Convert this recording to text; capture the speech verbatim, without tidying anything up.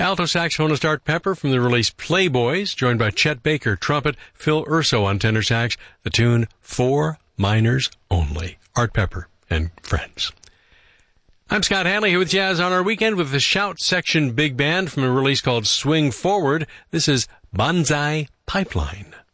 Alto saxophonist Art Pepper from the release Playboys, joined by Chet Baker, trumpet, Phil Urso on tenor sax, the tune Four Minors Only. Art Pepper and Friends. I'm Scott Hanley here with Jazz on Our Weekend with the Shout Section Big Band from a release called Swing Forward. This is Banzai Pipeline.